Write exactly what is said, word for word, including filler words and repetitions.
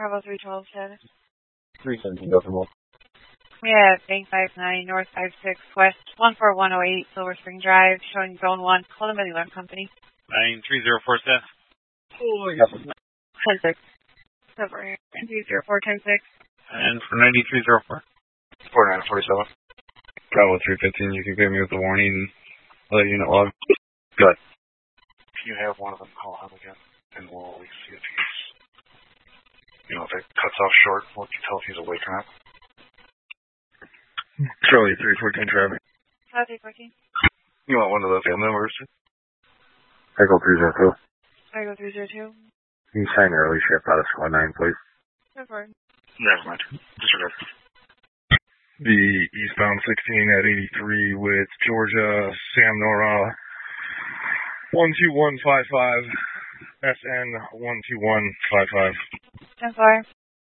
Bravo three twelve status. three seventeen, go for more. We have Bank five nine, North five six, West one four one oh eight, Silver Spring Drive, showing Zone one, call the Millie Alarm Company. nine three zero four status. Oh, yes. ten six. Over here. nine three zero four, ten six. And for ninety-three zero four. four nine forty-seven. Bravo three fifteen, you can give me with the warning and let unit log. Good. If you have one of them, call him again, and we'll always see if he's, you know, if it cuts off short, we'll tell if he's awake or not. Charlie three fourteen traffic. Five three fourteen. You want one of those family members? Echo three zero two. Echo three zero two. Can you sign early shift out of squad nine, please? Go for it. Never mind. Disregard. The eastbound sixteen at eighty-three with Georgia, Sam Nora, one two one five five, S N one two one five five. ten four.